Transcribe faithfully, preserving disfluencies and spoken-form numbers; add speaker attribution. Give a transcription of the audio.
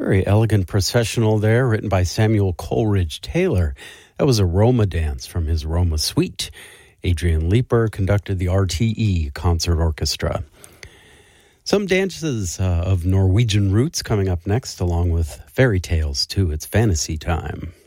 Speaker 1: Very elegant processional there, written by Samuel Coleridge Taylor. That was a Roma dance from his Roma Suite. Adrian Leeper conducted the R T E Concert Orchestra. Some dances uh, of Norwegian roots coming up next, along with fairy tales, too. It's fantasy time.